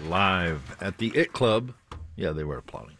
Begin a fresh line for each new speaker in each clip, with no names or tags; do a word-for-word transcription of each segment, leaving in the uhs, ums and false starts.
live at the It Club. Yeah, they were applauding.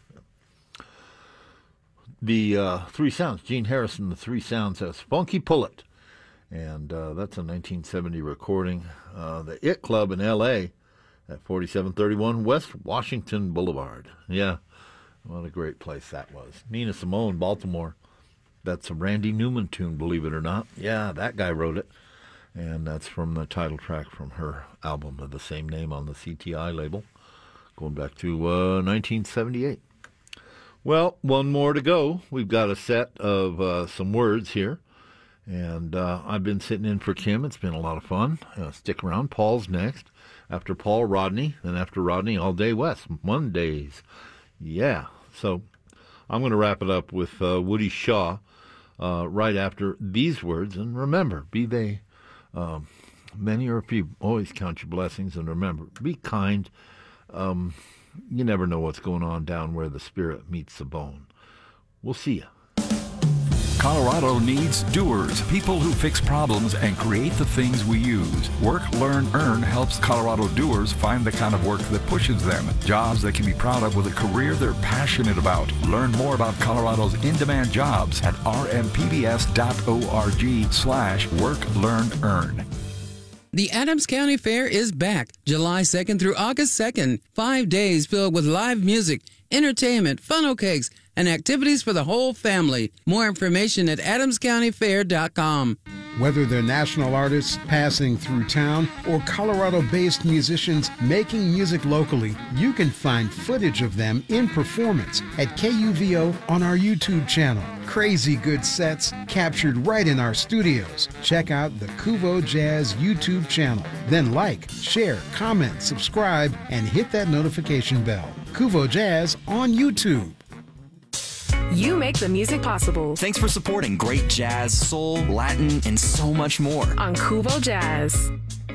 The uh, Three Sounds, Gene Harrison, the Three Sounds has Funky Pull It. And uh, that's a nineteen seventy recording. Uh, the It Club in L A at forty-seven thirty-one West Washington Boulevard. Yeah, what a great place that was. Nina Simone, Baltimore. That's a Randy Newman tune, believe it or not. Yeah, that guy wrote it. And that's from the title track from her album of the same name on the C T I label, going back to uh, nineteen seventy-eight. Well, one more to go. We've got a set of uh, some words here. And uh, I've been sitting in for Kim. It's been a lot of fun. Uh, stick around. Paul's next. After Paul, Rodney. Then after Rodney, All Day West. Mondays. Yeah. So I'm going to wrap it up with uh, Woody Shaw uh, right after these words. And remember, be they um, many or few, always count your blessings. And remember, be kind. Um, you never know what's going on down where the spirit meets the bone. We'll see you.
Colorado needs doers, people who fix problems and create the things we use. Work, Learn, Earn helps Colorado doers find the kind of work that pushes them. Jobs they can be proud of with a career they're passionate about. Learn more about Colorado's in-demand jobs at rmpbs.org slash work, learn, earn.
The Adams County Fair is back July second through August second. Five days filled with live music, entertainment, funnel cakes, and activities for the whole family. More information at adams county fair dot com.
Whether they're national artists passing through town or Colorado-based musicians making music locally, you can find footage of them in performance at K U V O on our YouTube channel. Crazy good sets captured right in our studios. Check out the Kuvo Jazz YouTube channel. Then like, share, comment, subscribe, and hit that notification bell. Kuvo Jazz on YouTube.
You make the music possible.
Thanks for supporting great jazz, soul, Latin, and so much more
on Kuvo Jazz.